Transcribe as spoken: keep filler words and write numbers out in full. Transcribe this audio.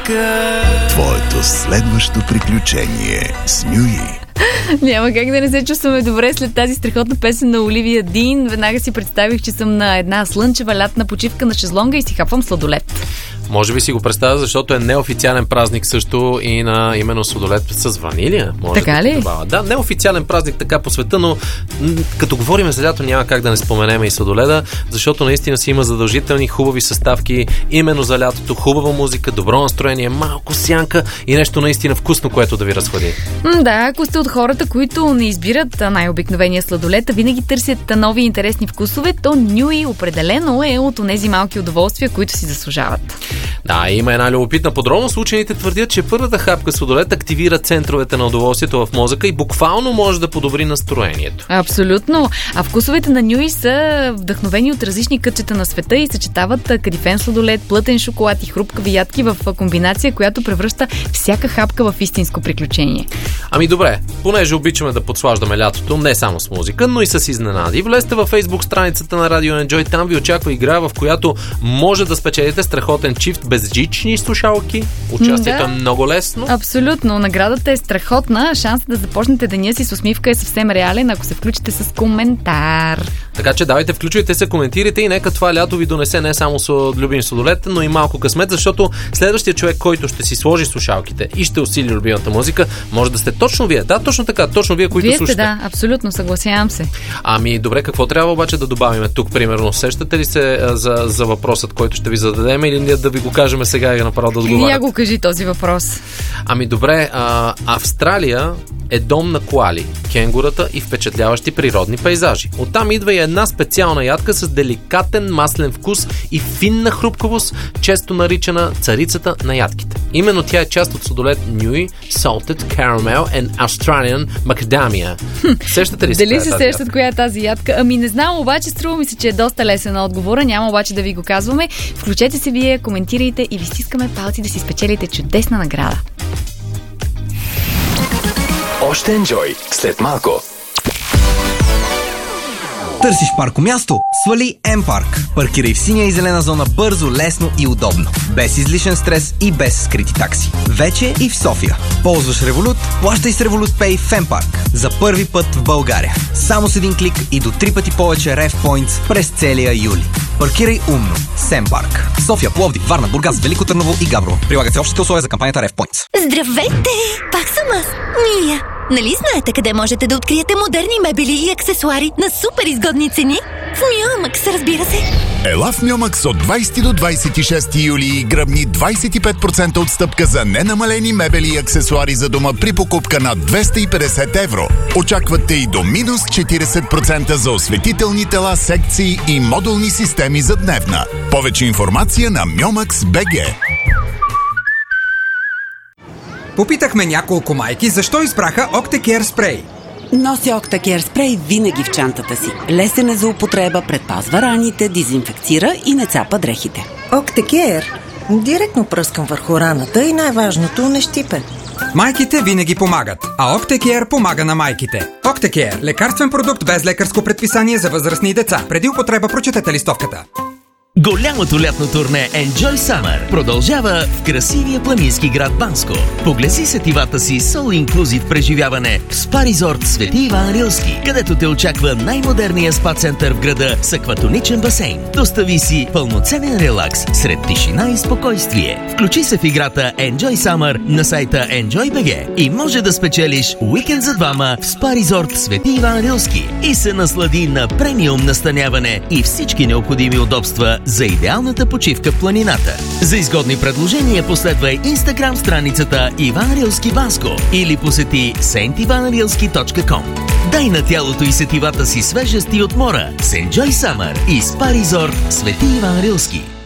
музика. Твоето следващо приключение с Нюи. Няма как да не се чувстваме добре след тази страхотна песен на Оливия Дин. Веднага си представих, че съм на една слънчева лятна почивка на шезлонга и си хапвам сладолет. Може би си го представя, защото е неофициален празник също и на именно сладолет с ванилия. Може така да ли? Да, неофициален празник така по света, но м- като говорим за лято, няма как да не споменем и сладоледа, защото наистина си има задължителни хубави съставки именно за лятото, хубава музика, добро настроение, малко сянка и нещо наистина вкусно, което да ви разходи. М, да, ако сте от хората, които не избират най-обикновения сладолет, а винаги търсят нови интересни вкусове, то Нюи определено е от онези малки удоволствия, които си заслужават. Да, има една любопитна подробност. Учените твърдят, че първата хапка сладолет активира центровете на удоволствието в мозъка и буквално може да подобри настроението. Абсолютно. А вкусовете на Нюи са вдъхновени от различни кътчета на света и съчетават кадифен сладолет, плътен шоколад и хрупкави ядки в комбинация, която превръща всяка хапка в истинско приключение. Ами добре, понеже обичаме да подслаждаме лятото, не само с музика, но и с изненади. Влезте във Facebook страницата на Radio Enjoy, там ви очаква игра, в която може да спечелите страхотен чифт безжични слушалки. Участието да, е много лесно. Абсолютно. Наградата е страхотна. Шансът да започнете деня си с усмивка е съвсем реален, ако се включите с коментар. Така че давайте, включвайте се, коментирайте и нека това лято ви донесе не само с любим сладолет, но и малко късмет, защото следващия човек, който ще си сложи слушалките и ще усили любимата музика, може да сте точно вие. Да, точно така, точно вие, които вие слушате. Вие сте, да, абсолютно, съгласявам се. Ами, добре, какво трябва обаче да добавим тук, примерно? Сещате ли се за, за въпросът, който ще ви зададем, или да ви го кажем сега и направо да отговаряте? Я го кажи този въпрос. Ами добре, а, Австралия е дом на коали, кенгурата и впечатляващи природни пейзажи. Оттам идва и една специална ядка с деликатен маслен вкус и финна хрупкавост, често наричана царицата на ядките. Именно тя е част от сладолет Нюи, Salted Caramel and Australian Macadamia. Сещате ли се? Дали се сещат ядка? Коя е тази ядка? Ами не знам, обаче струва ми се, че е доста лесен на отговора. Няма обаче да ви го казваме. Включете се вие, коментирайте и ви стискаме палци да си спечелите чудесна награда. Още Enjoy след малко. Търсиш паркомясто? Свали M-Park. Паркирай в синя и зелена зона бързо, лесно и удобно. Без излишен стрес и без скрити такси. Вече и в София. Ползваш Revolut? Плащай с Revolut Pay в M-Park. За първи път в България. Само с един клик и до три пъти повече Rev Points през целия юли. Паркирай умно с M-Park. София, Пловдив, Варна, Бургас, Велико Търново и Габрово. Прилагат се общите условия за кампанията Rev Points. Здравейте! Пак съм аз, Мия. Нали знаете къде можете да откриете модерни мебели и аксесуари на супер изгодни цени? В Мюамакс, разбира се. Ела в Мюамакс от двайсети до двайсет и шести юли и гръбни двайсет и пет процента отстъпка за ненамалени мебели и аксесуари за дома при покупка на двеста и петдесет евро. Очаквате и до минус четирийсет процента за осветителни тела, секции и модулни системи за дневна. Повече информация на Мюамакс точка би джи. Попитахме няколко майки защо избраха Octacare спрей. Нося Octacare спрей винаги в чантата си. Лесен е за употреба, предпазва раните, дезинфекцира и не цапа дрехите. Octacare директно пръскам върху раната и най-важното не щипе. Майките винаги помагат, а Octacare помага на майките. Octacare – лекарствен продукт без лекарско предписание за възрастни деца. Преди употреба прочетете листовката. Голямото лятно турне Enjoy Summer продължава в красивия планински град Банско. Поглези сетивата си Soul Inclusive преживяване в спа резорт Свети Иван Рилски, където те очаква най-модерният спа център в града с акватоничен басейн. Достави си пълноценен релакс сред тишина и спокойствие. Включи се в играта Enjoy Summer на сайта Enjoy точка би джи и може да спечелиш уикенд за двама в спа резорт Свети Иван Рилски и се наслади на премиум настаняване и всички необходими удобства за идеалната почивка в планината. За изгодни предложения последвай Инстаграм страницата Иван Рилски Банско или посети сейнт иван рилски точка ком. Дай на тялото и сетивата си свежести от мора с Enjoy Summer и спа резорт Свети Иван Рилски.